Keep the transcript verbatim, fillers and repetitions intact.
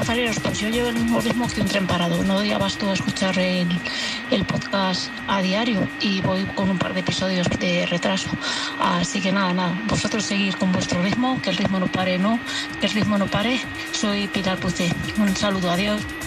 Cazaleros, pues yo llevo el mismo ritmo que un tren parado. No doy abasto a escuchar el, el podcast a diario y voy con un par de episodios de retraso. Así que nada, nada, vosotros seguir con vuestro ritmo, que el ritmo no pare, no, que el ritmo no pare. Soy Pilar Pucé. Un saludo, adiós.